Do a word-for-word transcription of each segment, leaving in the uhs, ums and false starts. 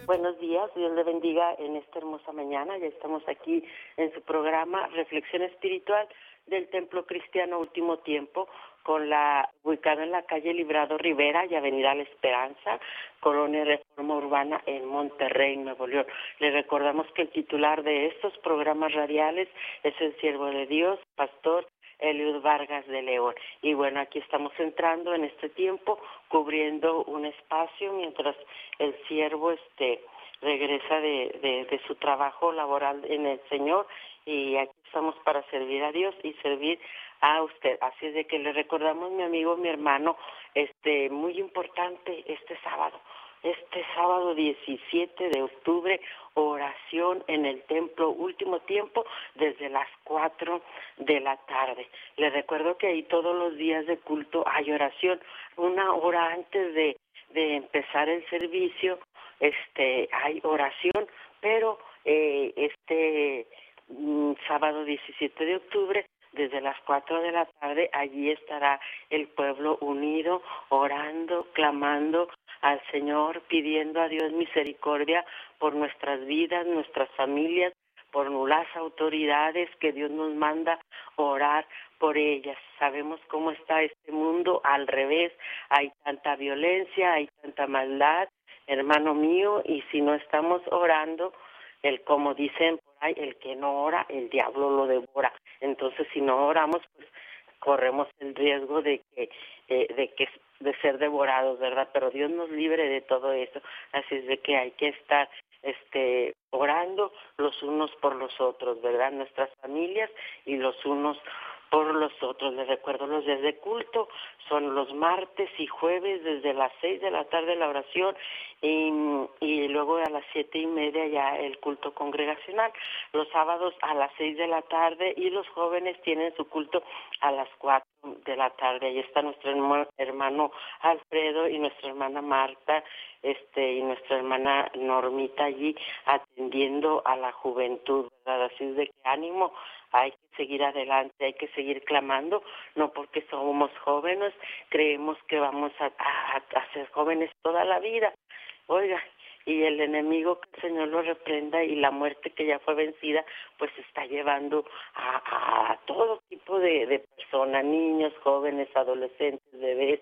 Buenos días, Dios le bendiga en esta hermosa mañana. Ya estamos aquí en su programa Reflexión Espiritual del Templo Cristiano Último Tiempo, con la ubicado en la calle Librado Rivera y Avenida La Esperanza, Colonia Reforma Urbana en Monterrey, Nuevo León. Le recordamos que el titular de estos programas radiales es el siervo de Dios, Pastor Eliud Vargas de León. Y bueno, aquí estamos entrando en este tiempo, cubriendo un espacio mientras el siervo este regresa de, de, de su trabajo laboral en el Señor, y aquí estamos para servir a Dios y servir a usted. Así es de que le recordamos, mi amigo, mi hermano, este muy importante este sábado. Este sábado diecisiete de octubre, oración en el templo Último Tiempo desde las cuatro de la tarde. Les recuerdo que ahí todos los días de culto hay oración. Una hora antes de, de empezar el servicio, este, hay oración, pero eh, este mm, sábado diecisiete de octubre, desde las cuatro de la tarde, allí estará el pueblo unido, orando, clamando al Señor, pidiendo a Dios misericordia por nuestras vidas, nuestras familias, por las autoridades que Dios nos manda orar por ellas. Sabemos cómo está este mundo al revés, hay tanta violencia, hay tanta maldad, hermano mío, y si no estamos orando, el como dicen por ahí, el que no ora, el diablo lo devora. Entonces, si no oramos, pues corremos el riesgo de que eh, de que de ser devorados, ¿verdad? Pero Dios nos libre de todo eso. Así es de que hay que estar este orando los unos por los otros, ¿verdad? Nuestras familias y los unos por los otros. Les recuerdo, los días de culto son los martes y jueves desde las seis de la tarde la oración, y, y luego a las siete y media ya el culto congregacional. Los sábados a las seis de la tarde, y los jóvenes tienen su culto a las cuatro de la tarde. Ahí está nuestro hermano Alfredo y nuestra hermana Marta, este y nuestra hermana Normita allí atendiendo a la juventud, ¿verdad? Así es de que ánimo, hay que seguir adelante, hay que seguir clamando, no porque somos jóvenes, creemos que vamos a, a, a ser jóvenes toda la vida. Oiga, y el enemigo, que el Señor lo reprenda, y la muerte que ya fue vencida, pues está llevando a, a, a todo tipo de, de personas, niños, jóvenes, adolescentes, bebés,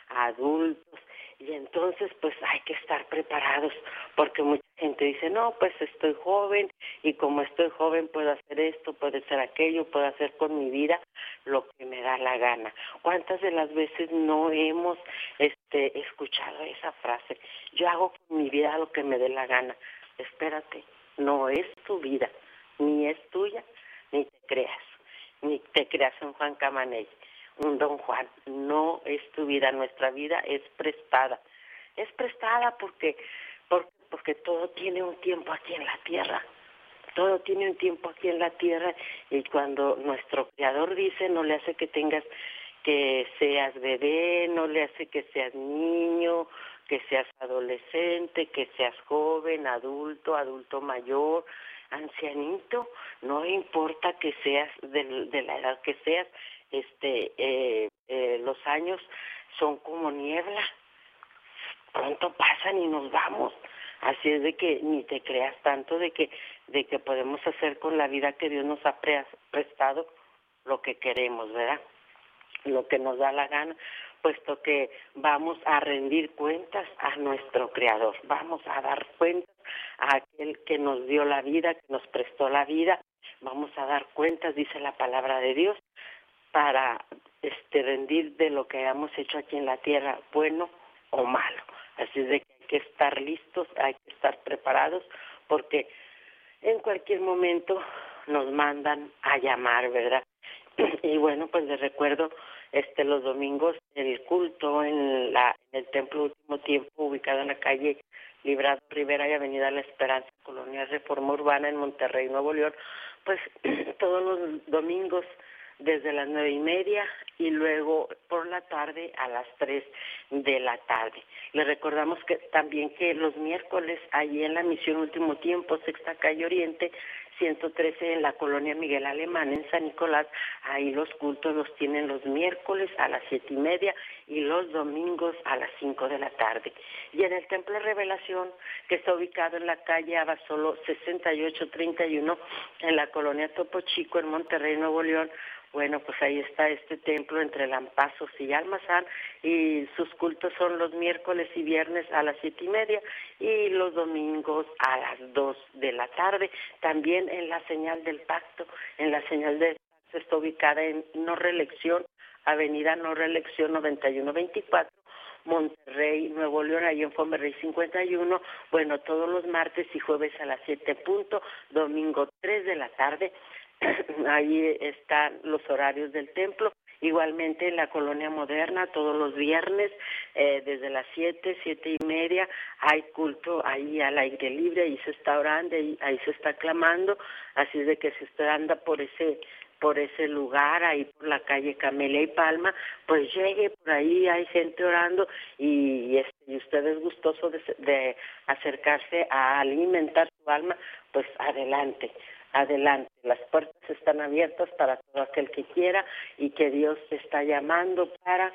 adultos. Y entonces, pues hay que estar preparados, porque mucha gente dice, no, pues estoy joven, y como estoy joven puedo hacer esto, puedo hacer aquello, puedo hacer con mi vida lo que me da la gana. ¿Cuántas de las veces no hemos este escuchado esa frase? Yo hago con mi vida lo que me dé la gana. Espérate, no es tu vida, ni es tuya, ni te creas, ni te creas un Juan Camaney, un Don Juan. No es tu vida, nuestra vida es prestada. Es prestada porque, porque, porque todo tiene un tiempo aquí en la tierra. Todo tiene un tiempo aquí en la tierra, y cuando nuestro Creador dice, no le hace que tengas, que seas bebé, no le hace que seas niño, que seas adolescente, que seas joven, adulto, adulto mayor, ancianito, no importa que seas de, de la edad que seas, este, eh, eh, los años son como niebla, pronto pasan y nos vamos. Así es de que ni te creas tanto de que de que podemos hacer con la vida que Dios nos ha pre- prestado lo que queremos, ¿verdad? Lo que nos da la gana, puesto que vamos a rendir cuentas a nuestro Creador, vamos a dar cuentas a aquel que nos dio la vida, que nos prestó la vida, vamos a dar cuentas, dice la palabra de Dios, para este rendir de lo que hayamos hecho aquí en la tierra, bueno o malo. Así es de que hay que estar listos, hay que estar preparados, porque en cualquier momento nos mandan a llamar, ¿verdad? Y bueno, pues les recuerdo, este los domingos el culto en la en el Templo Último Tiempo, ubicado en la calle Librado Rivera y Avenida La Esperanza, Colonia Reforma Urbana en Monterrey, Nuevo León, pues todos los domingos desde las nueve y media, y luego por la tarde a las tres de la tarde. Les recordamos que también que los miércoles allí en la Misión Último Tiempo, Sexta Calle Oriente, ciento trece en la colonia Miguel Alemán, en San Nicolás. Ahí los cultos los tienen los miércoles a las siete y media y los domingos a las cinco de la tarde. Y en el Templo Revelación, que está ubicado en la calle Abasolo sesenta y ocho treinta y uno, en la colonia Topo Chico, en Monterrey, Nuevo León, bueno, pues ahí está este templo entre Lampazos y Almazán, y sus cultos son los miércoles y viernes a las siete y media y los domingos a las dos de la tarde. También en la Señal del Pacto, en la Señal del Pacto está ubicada en No Reelección, Avenida No Reelección noventa y uno veinticuatro, Monterrey, Nuevo León, ahí en Fomerrey cincuenta y uno, bueno, todos los martes y jueves a las siete punto, domingo tres de la tarde. Ahí están los horarios del templo. Igualmente en la Colonia Moderna, todos los viernes, eh, desde las siete, siete y media, hay culto ahí al aire libre, ahí se está orando, ahí, ahí se está clamando, así es de que si usted anda por ese por ese lugar, ahí por la calle Camelia y Palma, pues llegue por ahí, hay gente orando, y, y, este, y usted es gustoso de, de acercarse a alimentar su alma, pues adelante. Adelante, las puertas están abiertas para todo aquel que quiera y que Dios te está llamando para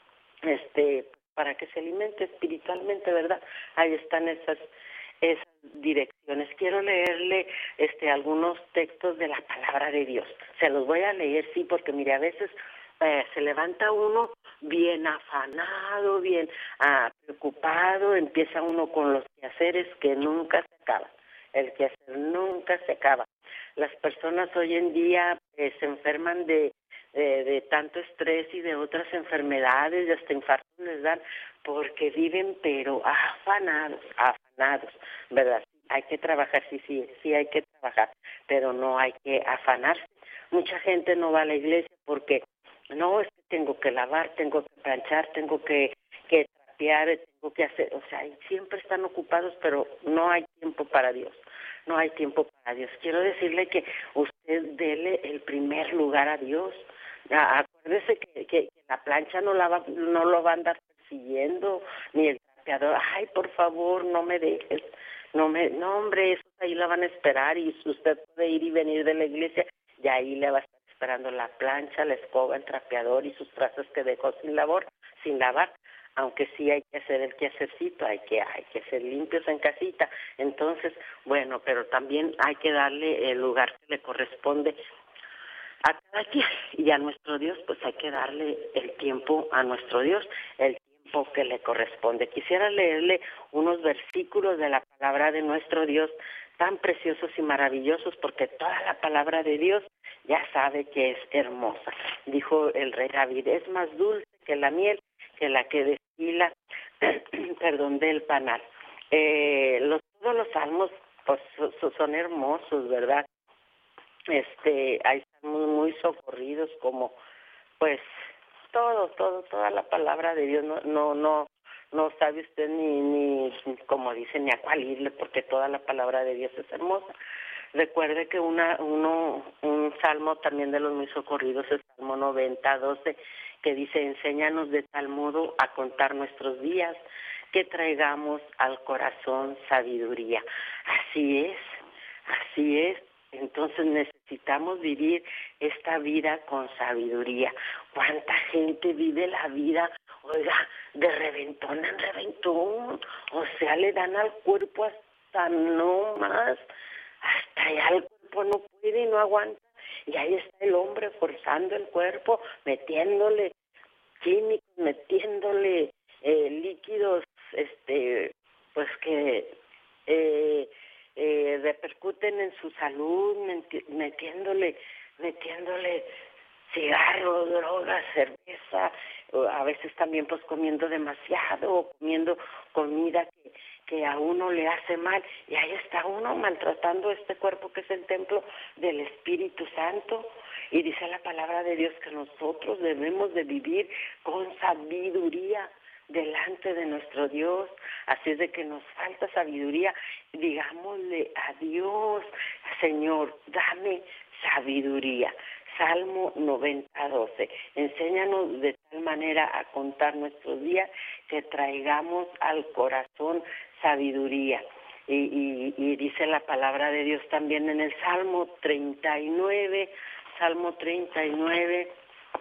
este para que se alimente espiritualmente, ¿verdad? Ahí están esas esas direcciones. Quiero leerle este algunos textos de la palabra de Dios. Se los voy a leer, sí, porque mire, a veces eh, se levanta uno bien afanado, bien ah, preocupado, empieza uno con los quehaceres que nunca se acaban. El quehacer nunca se acaba. Las personas hoy en día eh, se enferman de, de, de tanto estrés y de otras enfermedades, y hasta infartos les dan, porque viven pero afanados, afanados, ¿verdad? Hay que trabajar, sí, sí, sí hay que trabajar, pero no hay que afanarse. Mucha gente no va a la iglesia porque, no, es que tengo que lavar, tengo que planchar, tengo que, que trapear, tengo que hacer, o sea, siempre están ocupados, pero no hay tiempo para Dios. No hay tiempo para Dios. Quiero decirle que usted dele el primer lugar a Dios. Acuérdese que, que, que la plancha no la va, no lo va a andar persiguiendo, ni el trapeador. Ay, por favor, no me dejes. No, me, no hombre, esos ahí la van a esperar, y usted puede ir y venir de la iglesia y ahí le va a estar esperando la plancha, la escoba, el trapeador y sus trazas que dejó sin lavar, sin lavar. Aunque sí hay que hacer el quehacercito, hay que hay que ser limpios en casita. Entonces, bueno, pero también hay que darle el lugar que le corresponde a cada quien, y a nuestro Dios, pues hay que darle el tiempo a nuestro Dios, el tiempo que le corresponde. Quisiera leerle unos versículos de la palabra de nuestro Dios, tan preciosos y maravillosos, porque toda la palabra de Dios ya sabe que es hermosa. Dijo el rey David, es más dulce que la miel, que la que destila, perdón, del panal. Eh, los, todos los salmos pues so, son hermosos, ¿verdad? Este, hay salmos muy socorridos, como pues todo, todo, toda la palabra de Dios. No, no, no, no sabe usted ni, ni, como dice, ni a cuál irle, porque toda la palabra de Dios es hermosa. Recuerde que una, uno, un salmo también de los muy socorridos es Salmo noventa, doce, que dice, enséñanos de tal modo a contar nuestros días, que traigamos al corazón sabiduría. Así es, así es. Entonces necesitamos vivir esta vida con sabiduría. ¿Cuánta gente vive la vida, oiga, de reventón en reventón? O sea, le dan al cuerpo hasta no más, hasta ya el cuerpo no puede y no aguanta. Y ahí está el hombre forzando el cuerpo, metiéndole químicos, metiéndole eh, líquidos, este, pues que eh, eh, repercuten en su salud, metiéndole, metiéndole cigarros, drogas, cerveza, a veces también pues comiendo demasiado, comiendo comida que, que a uno le hace mal, y ahí está uno maltratando este cuerpo que es el templo del Espíritu Santo. Y dice la palabra de Dios que nosotros debemos de vivir con sabiduría delante de nuestro Dios. Así es de que nos falta sabiduría, digámosle a Dios, Señor, dame sabiduría. Salmo noventa, doce. Enséñanos de tal manera a contar nuestros días que traigamos al corazón sabiduría. y, y, y dice la palabra de Dios también en el Salmo treinta y nueve, Salmo treinta y nueve,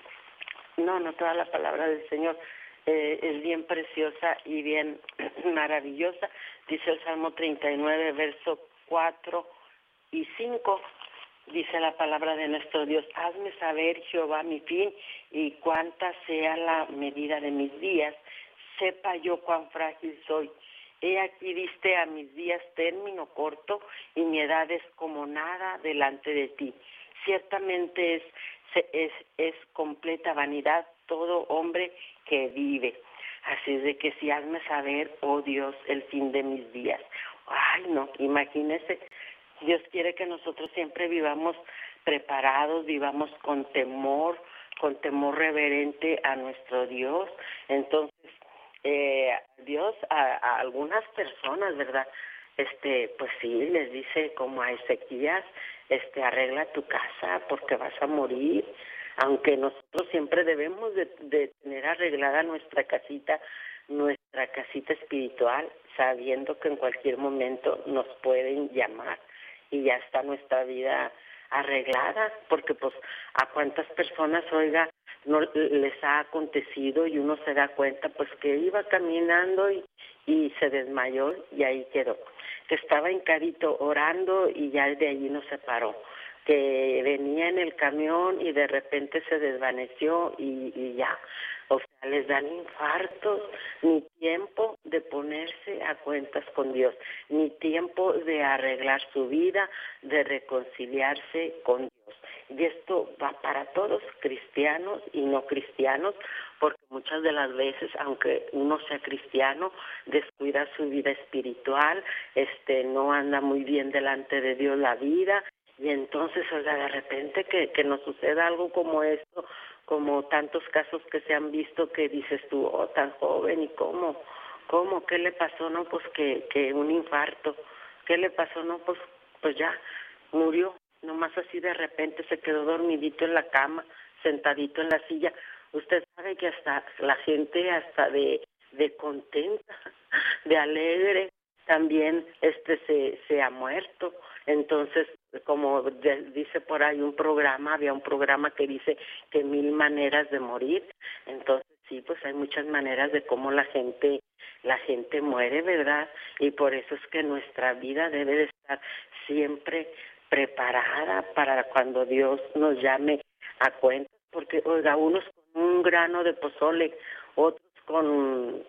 no, no toda la palabra del Señor eh, es bien preciosa y bien maravillosa. Dice el Salmo treinta y nueve, verso cuatro y cinco, dice la palabra de nuestro Dios: hazme saber, Jehová, mi fin, y cuánta sea la medida de mis días, sepa yo cuán frágil soy. He aquí diste a mis días término corto, y mi edad es como nada delante de ti. Ciertamente es, es, es completa vanidad todo hombre que vive. Así es de que si hazme saber, oh Dios, el fin de mis días. Ay, no, imagínese, Dios quiere que nosotros siempre vivamos preparados, vivamos con temor, con temor reverente a nuestro Dios. Entonces, eh, Dios a, a algunas personas, ¿verdad? Este, pues sí, les dice como a Ezequías, este, arregla tu casa porque vas a morir. Aunque nosotros siempre debemos de, de tener arreglada nuestra casita, nuestra casita espiritual, sabiendo que en cualquier momento nos pueden llamar y ya está nuestra vida arreglada, porque pues a cuántas personas, oiga, no les ha acontecido y uno se da cuenta pues que iba caminando y, y se desmayó y ahí quedó, que estaba hincadito orando y ya de allí no se paró, que venía en el camión y de repente se desvaneció y, y ya. O sea, les dan infartos, ni tiempo de ponerse a cuentas con Dios, ni tiempo de arreglar su vida, de reconciliarse con Dios. Y esto va para todos, cristianos y no cristianos, porque muchas de las veces, aunque uno sea cristiano, descuida su vida espiritual, este, no anda muy bien delante de Dios la vida. Y entonces, oiga, de repente que, que nos suceda algo como esto, como tantos casos que se han visto que dices tú, oh, tan joven, ¿y cómo? ¿Cómo? ¿Qué le pasó? No, pues que, que un infarto. ¿Qué le pasó? No, pues, pues ya, murió. Nomás así de repente se quedó dormidito en la cama, sentadito en la silla. Usted sabe que hasta la gente, hasta de, de contenta, de alegre, también este se, se ha muerto. Entonces, como de, dice por ahí un programa, había un programa que dice que mil maneras de morir. Entonces, sí, pues hay muchas maneras de cómo la gente, la gente muere, ¿verdad? Y por eso es que nuestra vida debe de estar siempre preparada para cuando Dios nos llame a cuentas, porque, oiga, unos con un grano de pozole, otros con,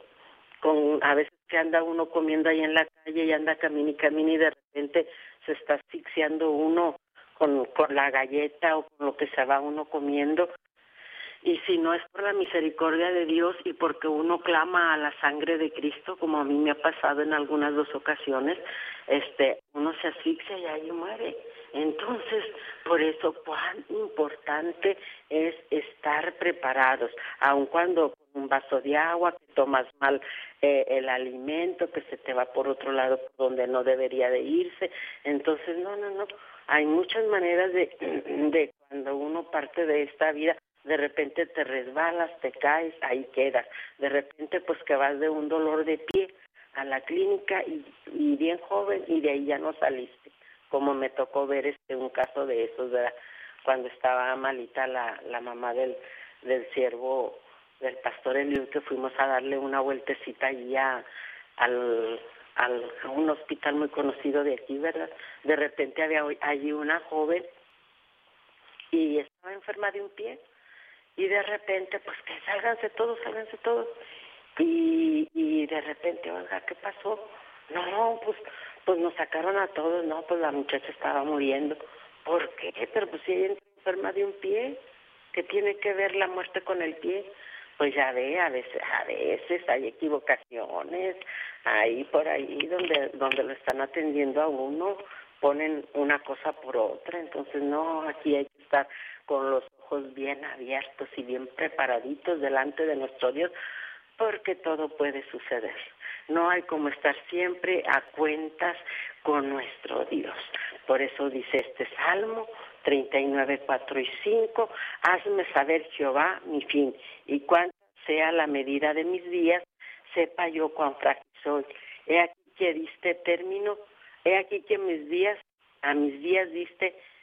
con a veces que anda uno comiendo ahí en la calle y anda camina y camina y de repente se está asfixiando uno con, con la galleta o con lo que se va uno comiendo. Y si no es por la misericordia de Dios y porque uno clama a la sangre de Cristo, como a mí me ha pasado en algunas dos ocasiones, este, uno se asfixia y ahí muere. Entonces, por eso cuán importante es estar preparados, aun cuando con un vaso de agua, que tomas mal eh, el alimento, que se te va por otro lado por donde no debería de irse. Entonces, no, no, no, hay muchas maneras de, de cuando uno parte de esta vida. De repente te resbalas, te caes, ahí quedas. De repente pues que vas de un dolor de pie a la clínica y, y bien joven y de ahí ya no saliste. Como me tocó ver este un caso de esos, ¿verdad? Cuando estaba malita la, la mamá del, del siervo, del pastor Eliud, que fuimos a darle una vueltecita allí a, al, al, a un hospital muy conocido de aquí, ¿verdad? De repente había allí una joven y estaba enferma de un pie. Y de repente, pues que sálganse todos, sálganse todos. Y, y de repente, oiga, ¿qué pasó? No, pues pues nos sacaron a todos, no, pues la muchacha estaba muriendo. ¿Por qué? Pero pues si ella entra enferma de un pie, ¿qué tiene que ver la muerte con el pie? Pues ya ve, a veces, a veces hay equivocaciones, ahí por ahí donde, donde lo están atendiendo a uno, ponen una cosa por otra. Entonces no, aquí hay que estar con los ojos bien abiertos y bien preparaditos delante de nuestro Dios, porque todo puede suceder. No hay como estar siempre a cuentas con nuestro Dios. Por eso dice este Salmo treinta y nueve, cuatro y cinco, hazme saber, Jehová, mi fin, y cuánta sea la medida de mis días, sepa yo cuán frágil soy. He aquí que diste término He aquí que mis días, a mis días diste